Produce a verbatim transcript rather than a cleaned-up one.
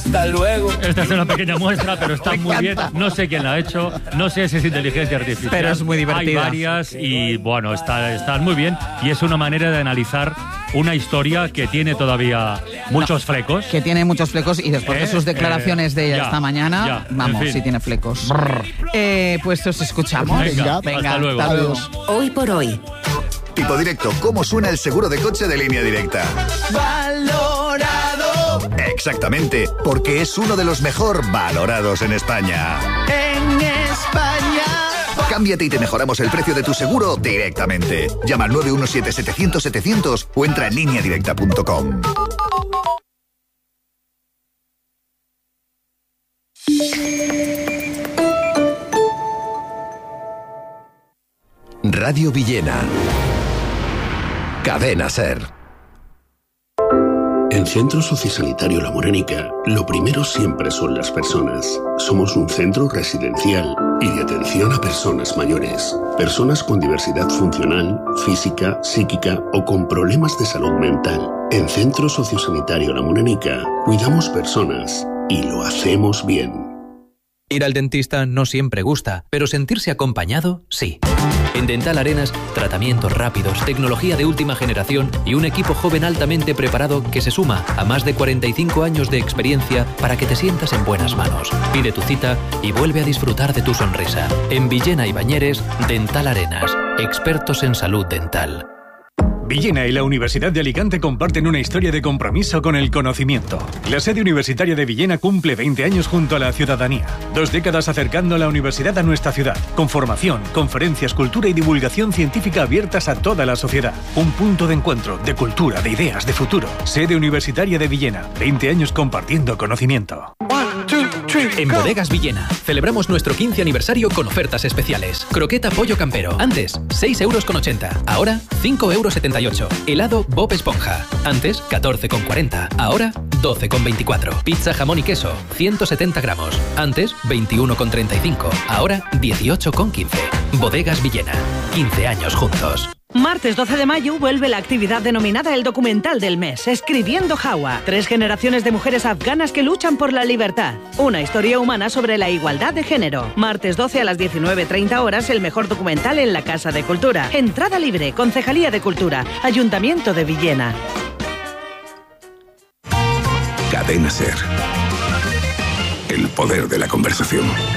Hasta luego. Esta es una pequeña muestra, pero está muy bien. No sé quién la ha hecho, no sé si es inteligencia artificial. Pero es muy divertida. Hay varias y, bueno, está, están muy bien. Y es una manera de analizar una historia que tiene todavía muchos no, flecos. Que tiene muchos flecos y después eh, de sus declaraciones eh, de ella ya, esta mañana, ya, vamos, en fin. Sí tiene flecos. Eh, pues os escuchamos. Venga, venga, hasta luego. Hasta luego. Hoy por hoy. Tipo Directo, ¿cómo suena el seguro de coche de Línea Directa? Valorado. Exactamente, porque es uno de los mejor valorados en España. En España. Cámbiate y te mejoramos el precio de tu seguro directamente. Llama al nueve uno siete, setecientos, setecientos o entra en línea directa punto com. Radio Villena. Cadena SER. En Centro Sociosanitario La Morenica, lo primero siempre son las personas. Somos un centro residencial y de atención a personas mayores. Personas con diversidad funcional, física, psíquica o con problemas de salud mental. En Centro Sociosanitario La Morenica, cuidamos personas y lo hacemos bien. Ir al dentista no siempre gusta, pero sentirse acompañado, sí. En Dental Arenas, tratamientos rápidos, tecnología de última generación y un equipo joven altamente preparado que se suma a más de cuarenta y cinco años de experiencia para que te sientas en buenas manos. Pide tu cita y vuelve a disfrutar de tu sonrisa. En Villena y Bañeres, Dental Arenas, expertos en salud dental. Villena y la Universidad de Alicante comparten una historia de compromiso con el conocimiento. La sede universitaria de Villena cumple veinte años junto a la ciudadanía. Dos décadas acercando la universidad a nuestra ciudad, con formación, conferencias, cultura y divulgación científica abiertas a toda la sociedad. Un punto de encuentro, de cultura, de ideas, de futuro. Sede universitaria de Villena, veinte años compartiendo conocimiento. En Bodegas Villena celebramos nuestro quince aniversario con ofertas especiales. Croqueta pollo campero, antes seis euros con ochenta, ahora cinco euros setenta y ocho. Helado Bob Esponja, antes catorce con cuarenta, ahora doce con veinticuatro. Pizza jamón y queso, ciento setenta gramos, antes veintiuno con treinta y cinco, ahora dieciocho con quince. Bodegas Villena, quince años juntos. Martes doce de mayo vuelve la actividad denominada el documental del mes, Escribiendo Hawa. Tres generaciones de mujeres afganas que luchan por la libertad. Una historia humana sobre la igualdad de género. Martes doce a las diecinueve treinta horas, el mejor documental en la Casa de Cultura. Entrada libre, Concejalía de Cultura, Ayuntamiento de Villena. Cadena SER. El poder de la conversación.